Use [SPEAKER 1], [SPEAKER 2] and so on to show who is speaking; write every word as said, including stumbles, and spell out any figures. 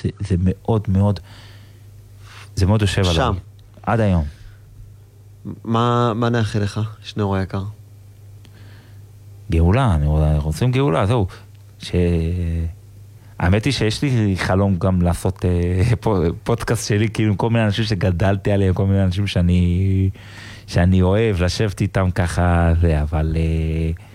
[SPEAKER 1] זה, זה מאוד מאוד, זה מאוד יושב עליי.
[SPEAKER 2] שם.
[SPEAKER 1] עד היום.
[SPEAKER 2] מה, מה נאחל לך, שנאור היקר?
[SPEAKER 1] גאולה, אני רוצים גאולה, זהו. ש... האמת היא שיש לי חלום גם לעשות אה, פודקאסט שלי, כאילו עם כל מיני אנשים שגדלתי עליהם, כל מיני אנשים שאני, שאני אוהב, לשבת איתם ככה, זה, אבל... אה,